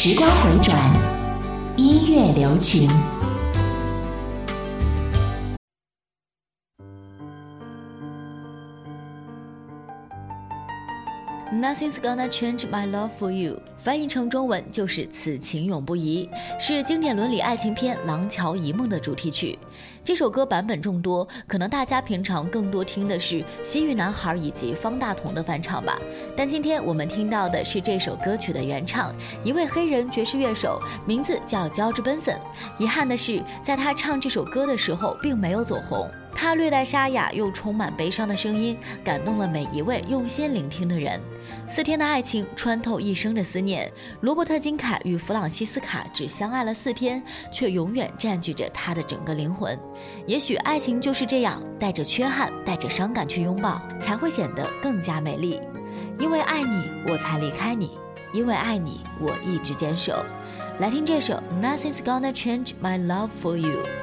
时光回转，音乐留情。 Nothing's gonna change my love for you， 翻译成中文就是此情永不移，是经典伦理爱情片《廊桥遗梦》的主题曲。这首歌版本众多，可能大家平常更多听的是西域男孩以及方大同的翻唱吧。但今天我们听到的是这首歌曲的原唱，一位黑人爵士乐手，名字叫 George Benson。遗憾的是，在他唱这首歌的时候，并没有走红。他略带沙哑又充满悲伤的声音，感动了每一位用心聆听的人。4天的爱情穿透一生的思念，罗伯特金凯与弗朗西斯卡只相爱了4天，却永远占据着他的整个灵魂。也许爱情就是这样，带着缺憾，带着伤感去拥抱，才会显得更加美丽。因为爱你，我才离开你；因为爱你，我一直坚守。来听这首 Nothing's gonna change my love for you。